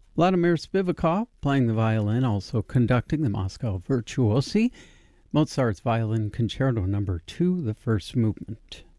Vladimir Spivakov playing the violin, also conducting the Moscow Virtuosi, Mozart's Violin Concerto No. 2, the first movement.